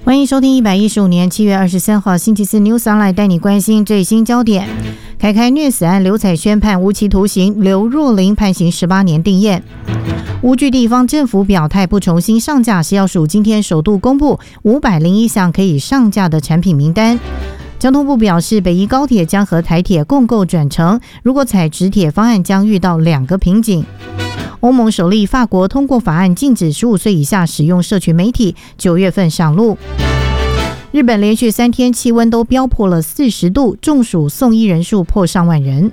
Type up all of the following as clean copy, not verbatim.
欢迎收听115年7月23号星期四 News Online， 带你关心最新焦点。凯凯虐死案，刘彩萱判无期徒刑，刘若琳判刑18年定谳。乌据地方政府表态不重新上架，食药署今天首度公布501项可以上架的产品名单。交通部表示，北宜高铁将和台铁共构转乘，如果采直铁方案将遇到2个瓶颈。欧盟首例法国通过法案，禁止15岁以下使用社群媒体，9月份上路。日本连续3天气温都飙破了40度，中暑送医人数破上万人。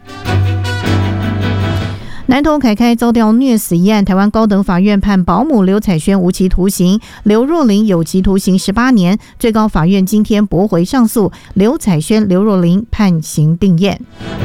南投凯凯遭掉虐死一案，台湾高等法院判保姆刘彩萱无期徒刑，刘若琳有期徒刑18年。最高法院今天驳回上诉，刘彩萱、刘若琳判刑定谳。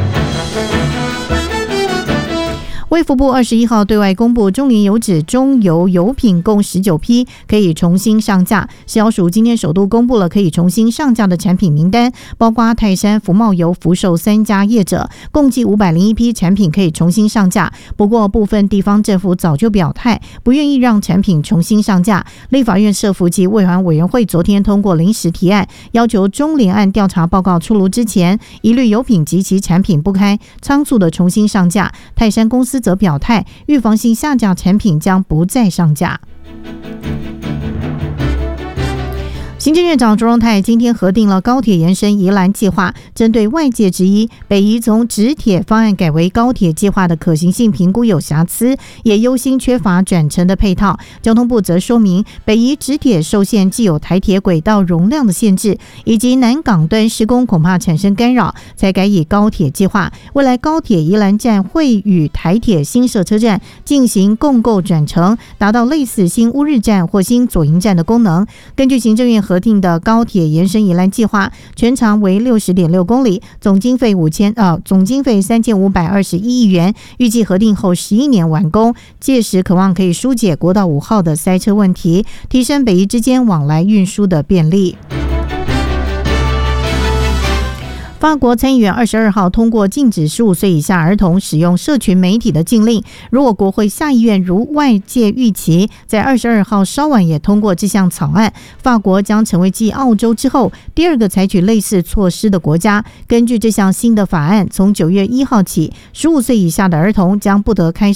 卫福部21号对外公布，中联有指中油油品共19批可以重新上架。食药署今天首度公布了可以重新上架的产品名单，包括泰山、福茂油、福寿3家业者，共计501批产品可以重新上架。不过，部分地方政府早就表态，不愿意让产品重新上架。立法院社福及卫环委员会昨天通过临时提案，要求中联案调查报告出炉之前，一律油品及其产品不开仓促的重新上架。泰山公司则表态，预防性下架产品将不再上架。行政院长卓荣泰今天核定了高铁延伸宜兰计划，针对外界质疑北宜从直铁方案改为高铁计划的可行性评估有瑕疵，也忧心缺乏转乘的配套。交通部则说明，北宜直铁受限既有台铁轨道容量的限制，以及南港端施工恐怕产生干扰，才改以高铁计划。未来高铁宜兰站会与台铁新社车站进行共构转乘，达到类似新乌日站或新左营站的功能。根据行政院核定的高铁延伸宜兰计划，全长为 60.6 公里，总经费3521亿元，预计核定后11年完工，届时可望可以疏解国道5号的塞车问题，提升北宜之间往来运输的便利。法国参议院22号通过禁止15岁以下儿童使用社群媒体的禁令，如果国会下议院如外界预期，在22号稍晚也通过这项草案，法国将成为继澳洲之后第2个采取类似措施的国家。根据这项新的法案，从9月1号起，15岁以下的儿童将不得开